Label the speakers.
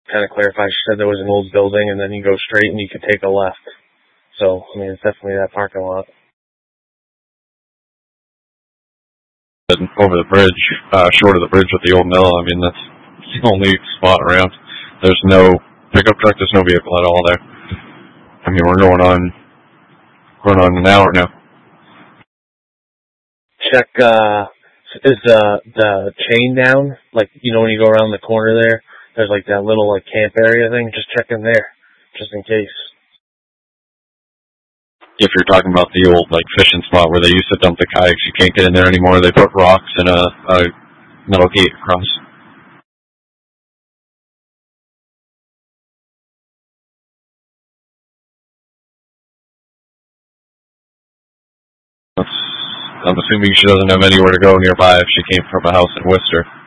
Speaker 1: kind of clarified. She said there was an old building, and then you go straight and you could take a left. So, I mean, it's definitely that parking lot.
Speaker 2: Over the bridge, short of the bridge with the old mill, I mean, that's the only spot around. There's no pickup truck, there's no vehicle at all there. I mean, we're going on an hour now.
Speaker 1: Check, is the chain down? Like, you know, when you go around the corner there's like that little like camp area thing. Just check in there, just in case.
Speaker 2: If you're talking about the old like fishing spot where they used to dump the kayaks, you can't get in there anymore. They put rocks and a metal gate across. I'm assuming she doesn't have anywhere to go nearby if she came from a house in Worcester.